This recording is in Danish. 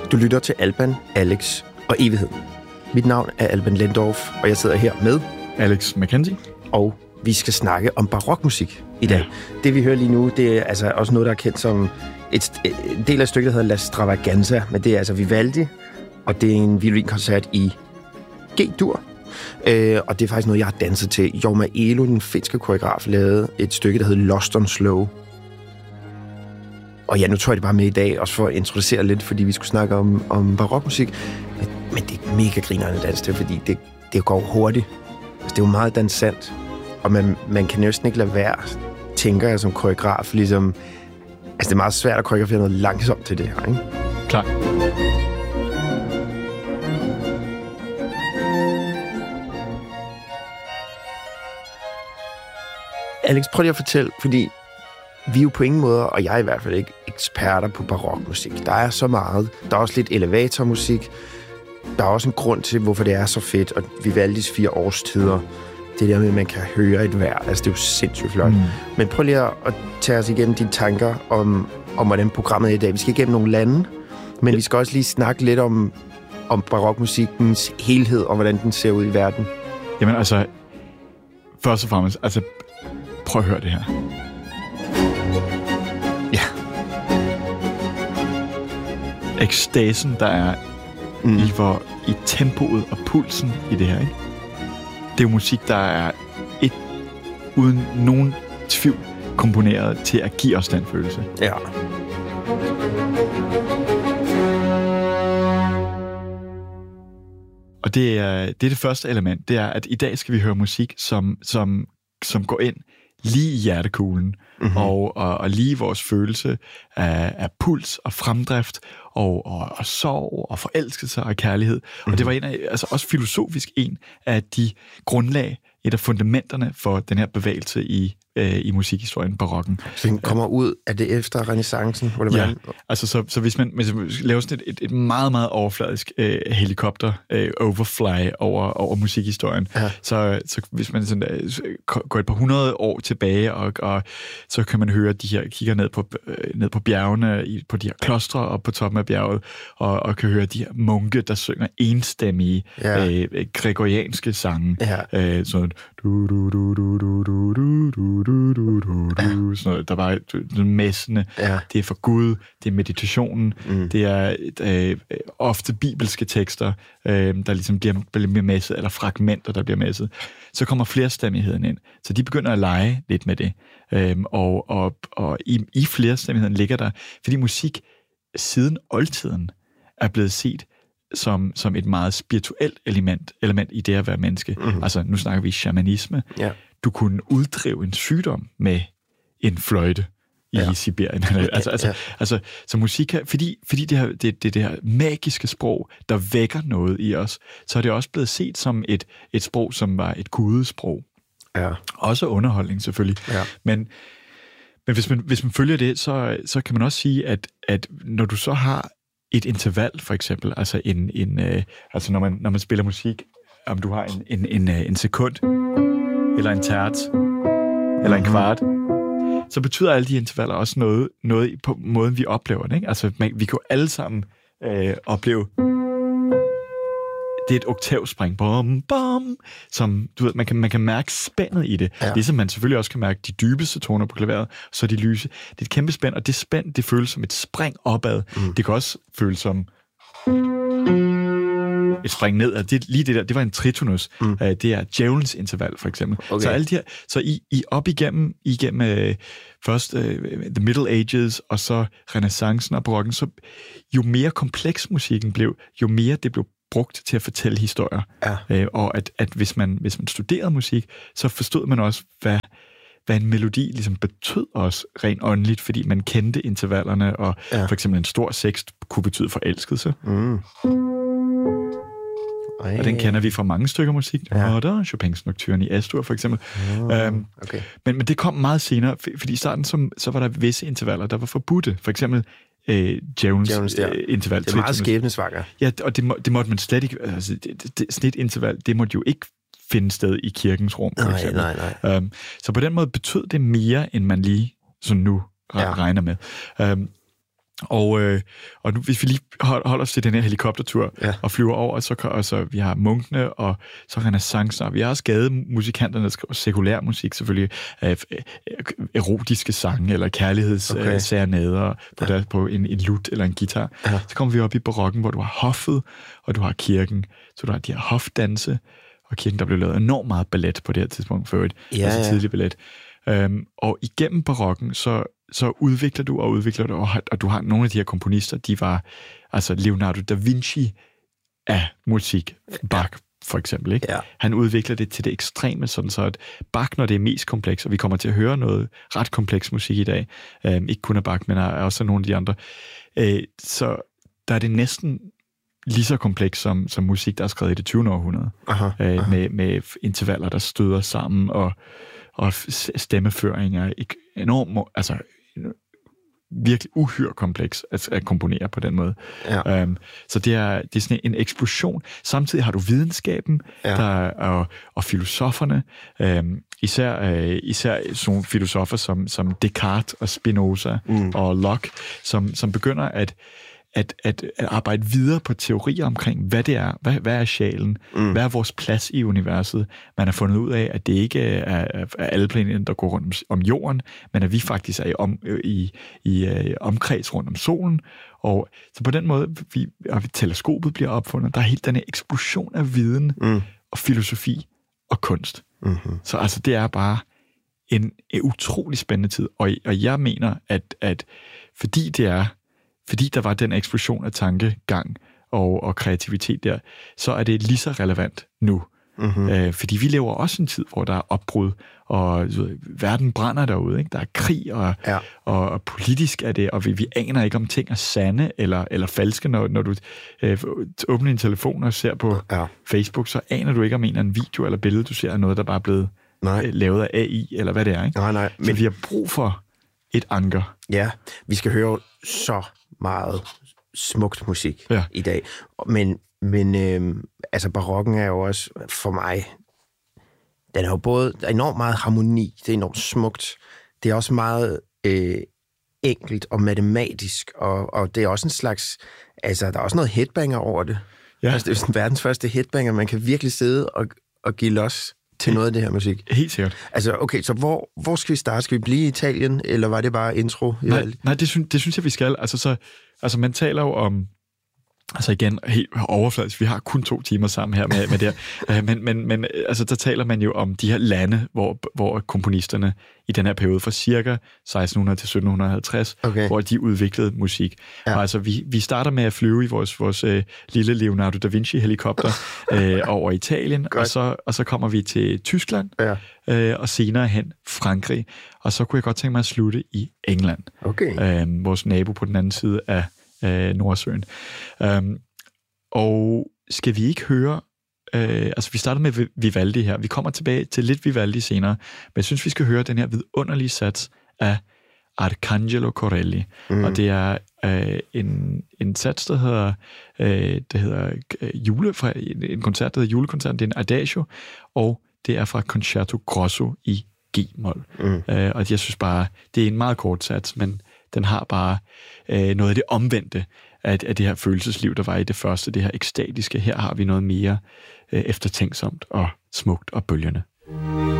Du lytter til Alban, Alex og Evighed. Mit navn er Alban Lendorf, og jeg sidder her med Alex McKenzie. Og vi skal snakke om barokmusik i dag. Ja. Det vi hører lige nu, det er altså også noget, der er kendt som en del af stykket, der hedder La Stravaganza, men det er altså Vivaldi, og det er en violinkoncert i G-dur. Og det er faktisk noget, jeg har danset til. Jorma Elo, den finske koreograf, lavede et stykke, der hedder Lost on Slow. Og ja, nu tror jeg det bare med i dag, også for at introducere lidt, fordi vi skulle snakke om barokmusik. Men det er mega grinerende dans til, fordi det går hurtigt. Altså, det er jo meget dansant. Og man kan næsten ikke lade være, tænker jeg som koreograf, ligesom... Altså, det er meget svært at koreografere noget langsomt til det her, ikke? Klart. Alex, prøv lige at fortælle, fordi vi er jo på ingen måde, og jeg er i hvert fald ikke eksperter på barokmusik. Der er så meget. Der er også lidt elevatormusik. Der er også en grund til, hvorfor det er så fedt, og Vivaldis 4 årstider. Det der med, at man kan høre et vejr. Altså, det er jo sindssygt flot. Men prøv lige at tage os igennem dine tanker om hvordan programmet er i dag. Vi skal igennem nogle lande, men vi skal også lige snakke lidt om barokmusikkens helhed, og hvordan den ser ud i verden. Jamen altså, først og fremmest, altså, prøv at høre det her. Ja. Ekstasen, der er i tempoet og pulsen i det her, ikke? Det er jo musik, der er uden nogen tvivl komponeret til at give os den følelse. Ja. Og det er det første element, det er, at i dag skal vi høre musik, som går ind lige i hjertekuglen, og lige vores følelse af puls og fremdrift, og sorg og forelskelse og kærlighed. Og det var altså også filosofisk en af de grundlag, et af fundamenterne for den her bevægelse i musikhistorien, barokken. Så den kommer ud af det efter renæssancen? Ja, altså så hvis man laver sådan et meget, meget overfladisk helikopter overfly over musikhistorien, så hvis man sådan, går et par 100 år tilbage, og så kan man høre de her, kigger ned på bjergene, på de her klostre og på toppen af bjerget, og kan høre de her munke, der synger enstemmige gregorianske sange. Ja. Sådan sådan noget. Der var messende. Ja. Det er for Gud, det er meditationen, det er ofte bibelske tekster, der ligesom bliver messet, eller fragmenter, der bliver messet. Så kommer flerstemmigheden ind. Så de begynder at lege lidt med det. Og i flerstemmigheden ligger der, fordi musik siden oldtiden er blevet set som et meget spirituelt element i det at være menneske. Altså, nu snakker vi shamanisme. Ja. Du kunne uddrive en sygdom med en fløjte i Sibirien. Altså, så musik her, fordi det her magiske sprog, der vækker noget i os, så er det også blevet set som et sprog, som var et gudesprog. Ja. Også underholdning, selvfølgelig. Ja. Men hvis man følger det, så kan man også sige, at når du så har et interval, for eksempel, altså altså når man spiller musik, om du har en sekund, eller en terts, eller en kvart, så betyder alle de intervaller også noget på måden, vi oplever det, ikke? Altså, vi kan jo alle sammen opleve, det er et oktavspring, bom, bom, som, du ved, man kan mærke spændet i det. Ja. Ligesom man selvfølgelig også kan mærke de dybeste toner på klaveret, så de lyse. Det er et kæmpe spænd, og det spænd, det føles som et spring opad. Det kan også føles som et spring nedad. Lige det der, det var en tritonus. Det er djævelens interval, for eksempel. Okay. Så alle de her, så I op igennem først the Middle Ages, og så renæssancen og barokken, så jo mere kompleks musikken blev, jo mere det blev brugt til at fortælle historier. Ja. Og at hvis man studerede musik, så forstod man også, hvad en melodi ligesom betød os rent åndeligt, fordi man kendte intervallerne, og for eksempel en stor sekst kunne betyde forelskelse. Og den kender vi fra mange stykker musik. Og der er Chopins Nocturne i Astur, for eksempel. Okay. Men det kom meget senere, fordi i starten så var der visse intervaller, der var forbudte. For eksempel djævelens interval. Det er meget skæbnesvanger. Ja, og det måtte man slet ikke... Altså, snitinterval, det måtte jo ikke finde sted i kirkens rum, for eksempel. Nej. Så på den måde betød det mere, end man lige sådan nu regner med. Og nu, hvis vi lige holder os til den her helikoptertur og flyver over, så vi har munkene, og så renaissance, og vi har også gademusikanterne, der skriver sekulær musik, selvfølgelig erotiske sange, eller kærlighedsserenader på en lut eller en guitar. Ja. Så kommer vi op i barokken, hvor du har hoffet, og du har kirken, så du har de her hofdanse, og kirken, der blev lavet enormt meget ballet på det her tidspunkt, for altså tidlig ballet. Og igennem barokken, så udvikler du, og du har nogle af de her komponister, de var altså Leonardo da Vinci af musik, Bach for eksempel, ikke? Ja. Han udvikler det til det ekstreme, sådan så at Bach, når det er mest kompleks, og vi kommer til at høre noget ret kompleks musik i dag, ikke kun af Bach, men også nogle af de andre, så der er det næsten lige så kompleks som musik, der er skrevet i det 20. århundrede, med intervaller, der støder sammen, og stemmeføring er enormt, altså virkelig uhyre kompleks at komponere på den måde. Ja. Så det er sådan en eksplosion. Samtidig har du videnskaben og filosoferne, især sådan filosofer som Descartes og Spinoza og Locke, som begynder at arbejde videre på teorier omkring, hvad det er, hvad er sjælen, hvad er vores plads i universet. Man har fundet ud af, at det ikke er alle planeter, der går rundt om jorden, men at vi faktisk er i omkreds rundt om solen. Og så på den måde, teleskopet bliver opfundet, der er helt den her eksplosion af viden og filosofi og kunst. Mm-hmm. Så altså, det er bare en utrolig spændende tid. Og jeg mener, at fordi der var den eksplosion af tankegang og kreativitet der, så er det lige så relevant nu. Mm-hmm. Fordi vi lever også en tid, hvor der er opbrud, og verden brænder derude. Ikke? Der er krig, og politisk er det, og vi aner ikke, om ting er sande eller falske. Når du åbner din telefon og ser på Facebook, så aner du ikke, om en eller anden video eller billede, du ser, er noget, der bare er blevet lavet af AI, eller hvad det er. Ikke? Nej. Så vi har brug for et anker. Ja, vi skal høre så meget smukt musik i dag. Men altså barokken er jo også for mig, den er jo både, der er enormt meget harmoni, det er enormt smukt, det er også meget enkelt og matematisk, og det er også en slags, altså der er også noget headbanger over det. Ja. Altså, det er sådan verdens første headbanger, man kan virkelig sidde og give los til noget af det her musik. Helt sikkert. Altså, okay, så hvor skal vi starte? Skal vi blive i Italien, eller var det bare intro? Nej, det synes jeg, vi skal. Altså, man taler jo om, altså igen, helt overfladisk, vi har kun 2 timer sammen her med det her, men altså, der taler man jo om de her lande, hvor komponisterne i den her periode fra cirka 1600 til 1750, hvor de udviklede musik. Ja. Og altså, vi starter med at flyve i vores lille Leonardo da Vinci-helikopter over Italien, og så kommer vi til Tyskland, og senere hen Frankrig, og så kunne jeg godt tænke mig at slutte i England. Okay. Vores nabo på den anden side af Nordsøen. Og skal vi ikke høre, altså vi starter med Vivaldi her, vi kommer tilbage til lidt Vivaldi senere, men jeg synes, vi skal høre den her vidunderlige sats af Arcangelo Corelli, og det er en sats, der hedder en koncert, der hedder Julekoncerten, det er en adagio, og det er fra Concerto Grosso i G-mol. Og jeg synes bare, det er en meget kort sats, men den har bare noget af det omvendte af det her følelsesliv, der var i det første, det her ekstatiske. Her har vi noget mere eftertænksomt og smukt og bølgende.